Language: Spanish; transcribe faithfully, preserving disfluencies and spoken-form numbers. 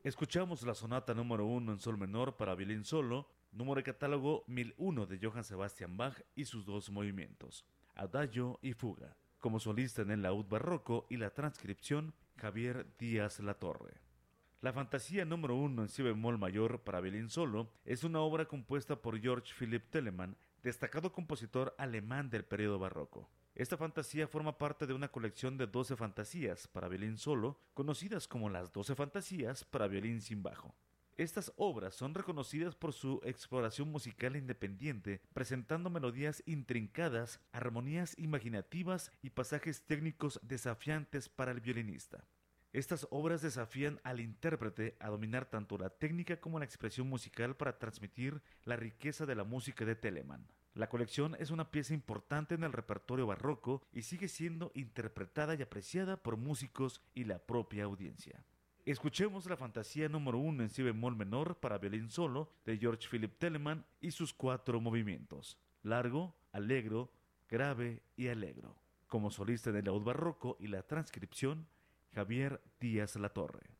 Escuchamos la sonata número uno en sol menor para violín solo, número de catálogo mil uno de Johann Sebastian Bach y sus dos movimientos, Adagio y Fuga, como solista en el laúd barroco y la transcripción Javier Díaz Latorre. La fantasía número uno en si bemol mayor para violín solo es una obra compuesta por Georg Philipp Telemann, destacado compositor alemán del periodo barroco. Esta fantasía forma parte de una colección de doce fantasías para violín solo, conocidas como las doce fantasías para violín sin bajo. Estas obras son reconocidas por su exploración musical independiente, presentando melodías intrincadas, armonías imaginativas y pasajes técnicos desafiantes para el violinista. Estas obras desafían al intérprete a dominar tanto la técnica como la expresión musical para transmitir la riqueza de la música de Telemann. La colección es una pieza importante en el repertorio barroco y sigue siendo interpretada y apreciada por músicos y la propia audiencia. Escuchemos la fantasía número uno en si bemol menor para violín solo de Georg Philipp Telemann y sus cuatro movimientos: largo, allegro, grave y allegro. Como solista del laúd barroco y la transcripción, Javier Díaz Latorre.